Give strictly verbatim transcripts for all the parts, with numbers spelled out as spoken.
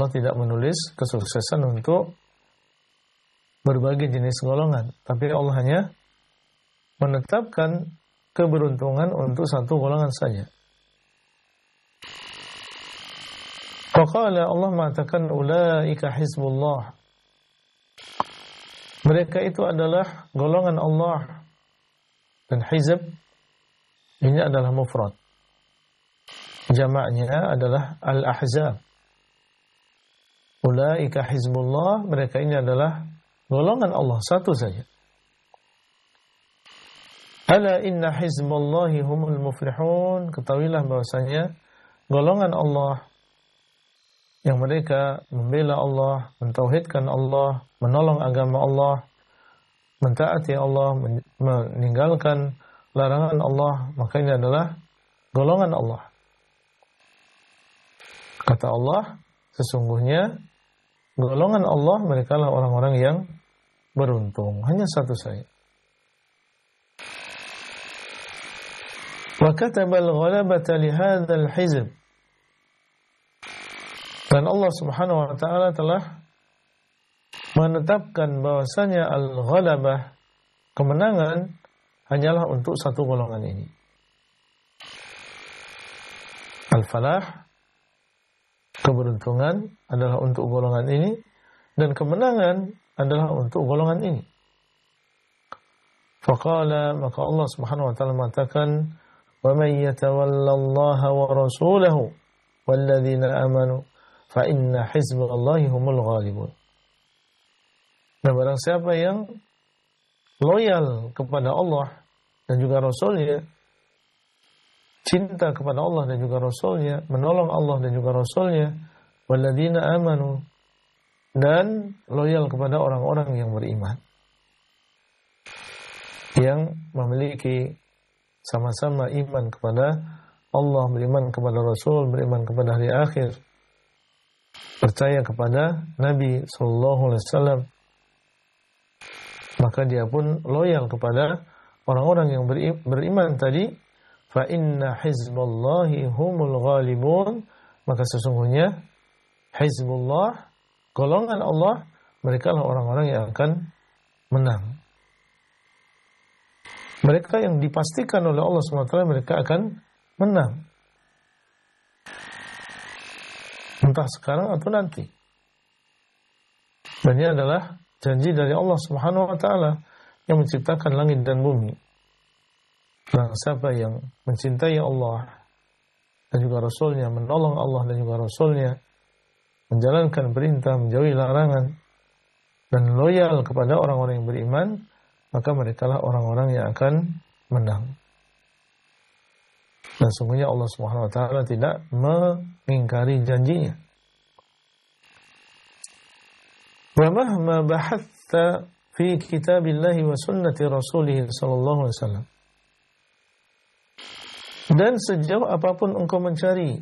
Allah tidak menulis kesuksesan untuk berbagai jenis golongan, tapi Allah hanya menetapkan keberuntungan untuk satu golongan saja. Faqala, Allah mengatakan ulaika hizbullah. Mereka itu adalah golongan Allah. Dan hizb ini adalah mufrad. Jamaknya adalah al-ahzab. Ulaika hizbullah, mereka ini adalah golongan Allah satu saja. Ala inna hizballahi humul muflihun. Ketahuilah bahwasanya golongan Allah yang mereka membela Allah, mentauhidkan Allah, menolong agama Allah, mentaati Allah, meninggalkan larangan Allah, maka ini adalah golongan Allah. Kata Allah, sesungguhnya golongan Allah mereka lah orang-orang yang beruntung. Hanya satu saja. Wa katabal ghalabata li hadzal hizb. Dan Allah Subhanahu wa taala telah menetapkan bahwasanya al-ghalabah, kemenangan, hanyalah untuk satu golongan ini. Al-falah, keberuntungan, adalah untuk golongan ini, dan kemenangan adalah untuk golongan ini. Faqala, maka Allah Subhanahu wa taala mengatakan, "Wa may yatawallallaha wa rasulahu walladzina amanu fa inna hizballahi humul ghalibun." Dan barang siapa yang loyal kepada Allah dan juga Rasulnya, cinta kepada Allah dan juga Rasulnya, menolong Allah dan juga Rasulnya, walladzina amanu, dan loyal kepada orang-orang yang beriman, yang memiliki sama-sama iman kepada Allah, beriman kepada Rasul, beriman kepada hari akhir, percaya kepada Nabi sallallahu alaihi wasallam, maka dia pun loyal kepada orang-orang yang beriman tadi. Fa inna hizballahi humul ghalibun, maka sesungguhnya hizbullah, golongan Allah, mereka lah orang-orang yang akan menang. Mereka yang dipastikan oleh Allah subhanahu wa taala mereka akan menang, entah sekarang atau nanti. Dan ini adalah janji dari Allah Subhanahu wa taala yang menciptakan langit dan bumi. Barang siapa yang mencintai Allah dan juga Rasulnya, menolong Allah dan juga Rasulnya, menjalankan perintah, menjauhi larangan, dan loyal kepada orang-orang yang beriman, maka merekalah orang-orang yang akan menang. Dan sungguhnya Allah Subhanahu wa taala tidak mengingkari janjinya. Wa mahma bahatta fi kitabillahi wa sunnati rasulih sallallahu alaihi wasallam. Dan sejauh apapun engkau mencari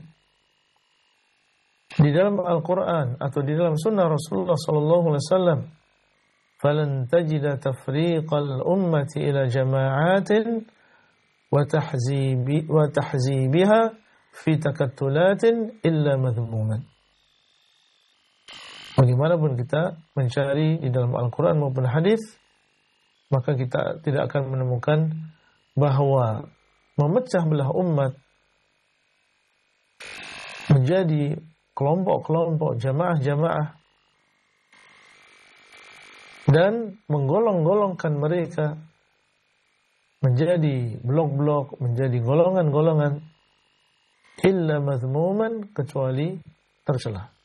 di dalam Al-Quran atau di dalam sunnah Rasulullah sallallahu alaihi wasallam, falan tajida tafriqal ummati ila jama'atin wa tahzibi wa tahzibiha fi takattulatin illa madhmuman. Bagaimanapun kita mencari di dalam Al-Quran maupun hadis, maka kita tidak akan menemukan bahwa memecah belah umat menjadi kelompok-kelompok, jamaah-jamaah, dan menggolong-golongkan mereka menjadi blok-blok, menjadi golongan-golongan, illa madhmuman, kecuali tercela.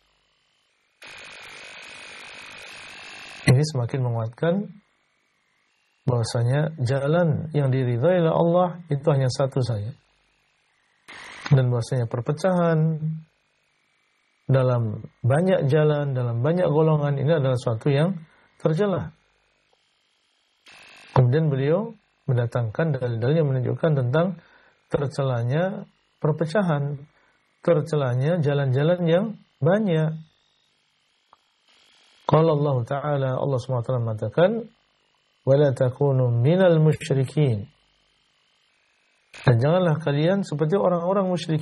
Ini semakin menguatkan bahwasanya jalan yang diridhai oleh Allah itu hanya satu saja. Dan bahwasanya perpecahan dalam banyak jalan, dalam banyak golongan, ini adalah suatu yang tercela. Kemudian beliau mendatangkan dalil-dalil yang menunjukkan tentang tercelanya perpecahan, tercelanya jalan-jalan yang banyak. Qala Allah Ta'ala, Allah subhanahu wa taala mengatakan, wala takunu minal musyrikin, dan janganlah kalian seperti orang-orang musyrik.